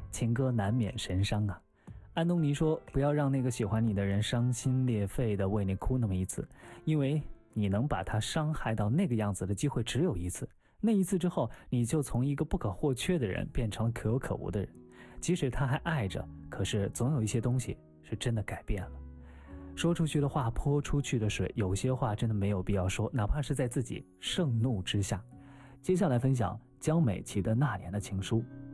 情歌难免神伤啊。安东尼说，不要让那个喜欢你的人伤心裂肺的为你哭那么一次，因为你能把他伤害到那个样子的机会只有一次，那一次之后，你就从一个不可或缺的人变成了可有可无的人。即使他还爱着，可是总有一些东西是真的改变了。说出去的话泼出去的水，有些话真的没有必要说，哪怕是在自己盛怒之下。接下来分享江美琪的《那年的情书》。